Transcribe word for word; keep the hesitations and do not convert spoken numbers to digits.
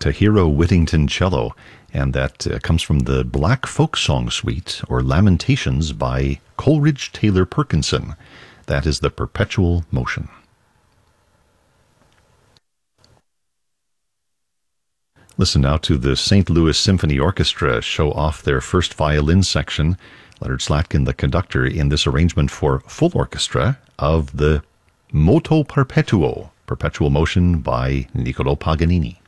Tahiro Whittington cello, and that uh, comes from the Black Folk Song Suite, or Lamentations, by Coleridge Taylor Perkinson. That is the Perpetual Motion. Listen now to the Saint Louis Symphony Orchestra show off their first violin section. Leonard Slatkin, the conductor, in this arrangement for full orchestra of the Moto Perpetuo, Perpetual Motion by Niccolò Paganini.